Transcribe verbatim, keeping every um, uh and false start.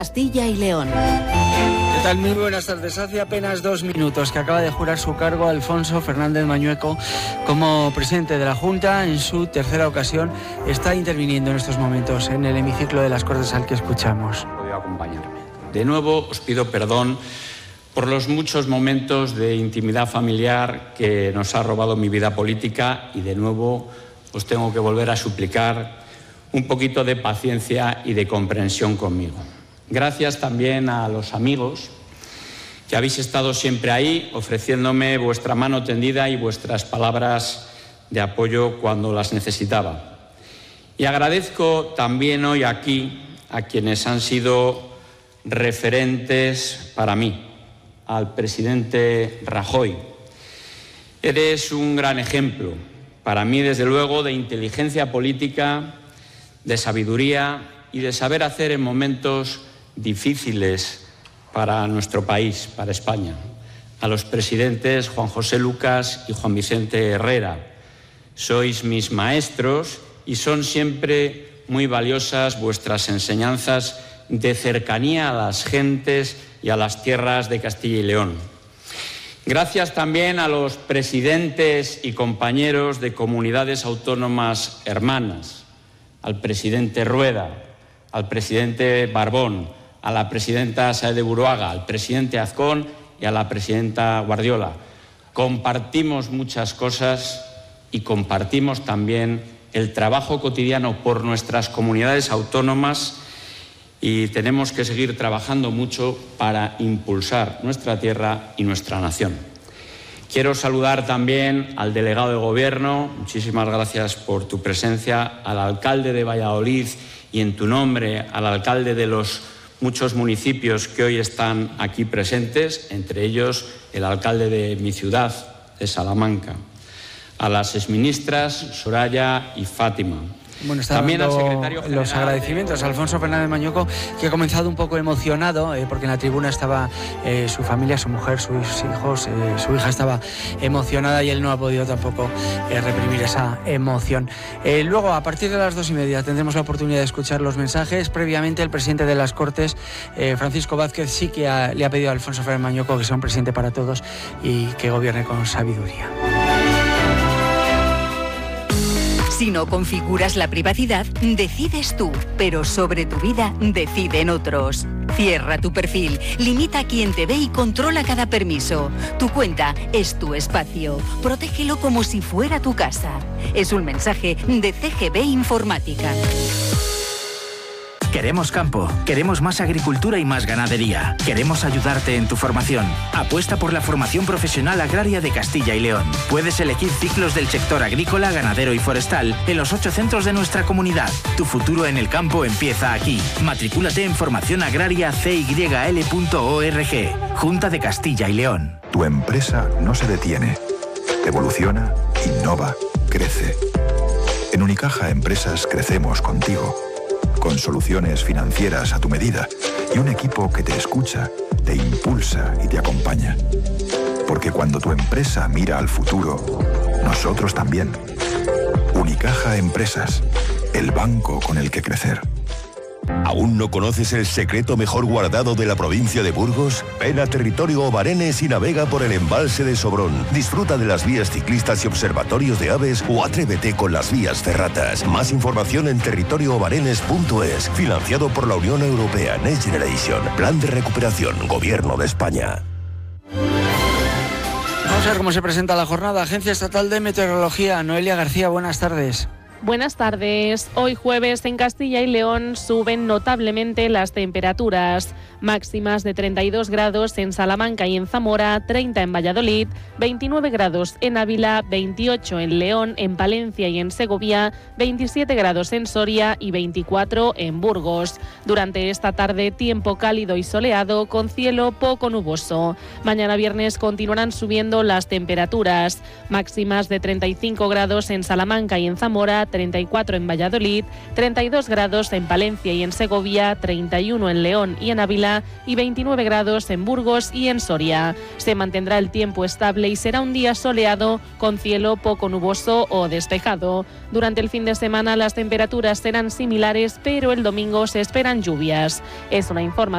Castilla y León. ¿Qué tal? Muy buenas tardes. Hace apenas dos minutos que acaba de jurar su cargo Alfonso Fernández Mañueco como presidente de la Junta. En su tercera ocasión está interviniendo en estos momentos en el hemiciclo de las Cortes al que escuchamos. Puedo acompañarme. De nuevo os pido perdón por los muchos momentos de intimidad familiar que nos ha robado mi vida política y de nuevo os tengo que volver a suplicar un poquito de paciencia y de comprensión conmigo. Gracias también a los amigos que habéis estado siempre ahí ofreciéndome vuestra mano tendida y vuestras palabras de apoyo cuando las necesitaba. Y agradezco también hoy aquí a quienes han sido referentes para mí, al presidente Rajoy. Eres un gran ejemplo, para mí desde luego, de inteligencia política, de sabiduría y de saber hacer en momentos difíciles para nuestro país, para España. A los presidentes Juan José Lucas y Juan Vicente Herrera. Sois mis maestros y son siempre muy valiosas vuestras enseñanzas de cercanía a las gentes y a las tierras de Castilla y León. Gracias también a los presidentes y compañeros de comunidades autónomas hermanas, al presidente Rueda, al presidente Barbón, a la presidenta Sáez de Buruaga, al presidente Azcón y a la presidenta Guardiola. Compartimos muchas cosas y compartimos también el trabajo cotidiano por nuestras comunidades autónomas y tenemos que seguir trabajando mucho para impulsar nuestra tierra y nuestra nación. Quiero saludar también al delegado de Gobierno, muchísimas gracias por tu presencia, al alcalde de Valladolid y en tu nombre al alcalde de los muchos municipios que hoy están aquí presentes, entre ellos el alcalde de mi ciudad, de Salamanca, a las exministras Soraya y Fátima. Bueno, está también al dando secretario general los agradecimientos a Alfonso Fernández Mañueco, que ha comenzado un poco emocionado, eh, porque en la tribuna estaba eh, su familia, su mujer, sus hijos, eh, su hija estaba emocionada y él no ha podido tampoco eh, reprimir esa emoción. Eh, luego, a partir de las dos y media, tendremos la oportunidad de escuchar los mensajes. Previamente, el presidente de las Cortes, eh, Francisco Vázquez, sí que ha, le ha pedido a Alfonso Fernández Mañueco que sea un presidente para todos y que gobierne con sabiduría. Si no configuras la privacidad, decides tú, pero sobre tu vida deciden otros. Cierra tu perfil, limita a quien te ve y controla cada permiso. Tu cuenta es tu espacio. Protégelo como si fuera tu casa. Es un mensaje de C G B Informática. Queremos campo, queremos más agricultura y más ganadería. Queremos ayudarte en tu formación. Apuesta por la formación profesional agraria de Castilla y León. Puedes elegir ciclos del sector agrícola, ganadero y forestal en los ocho centros de nuestra comunidad. Tu futuro en el campo empieza aquí. Matricúlate en formación agraria c y l punto org. Junta de Castilla y León. Tu empresa no se detiene. Evoluciona, innova, crece. En Unicaja Empresas crecemos contigo. Con soluciones financieras a tu medida y un equipo que te escucha, te impulsa y te acompaña. Porque cuando tu empresa mira al futuro, nosotros también. Unicaja Empresas, el banco con el que crecer. ¿Aún no conoces el secreto mejor guardado de la provincia de Burgos? Ven a Territorio Obarenes y navega por el embalse de Sobrón. Disfruta de las vías ciclistas y observatorios de aves o atrévete con las vías ferratas. Más información en territorio obarenes punto es. Financiado por la Unión Europea Next Generation. Plan de recuperación. Gobierno de España. Vamos a ver cómo se presenta la jornada. Agencia Estatal de Meteorología. Noelia García, buenas tardes. Buenas tardes. Hoy jueves en Castilla y León suben notablemente las temperaturas. Máximas de treinta y dos grados en Salamanca y en Zamora, treinta en Valladolid, veintinueve grados en Ávila, veintiocho en León, en Palencia y en Segovia, veintisiete grados en Soria y veinticuatro en Burgos. Durante esta tarde, tiempo cálido y soleado con cielo poco nuboso. Mañana viernes continuarán subiendo las temperaturas. Máximas de treinta y cinco grados en Salamanca y en Zamora, treinta y cuatro en Valladolid, treinta y dos grados en Palencia y en Segovia, treinta y uno en León y en Ávila y veintinueve grados en Burgos y en Soria. Se mantendrá el tiempo estable y será un día soleado con cielo poco nuboso o despejado. Durante el fin de semana las temperaturas serán similares, pero el domingo se esperan lluvias. Es una información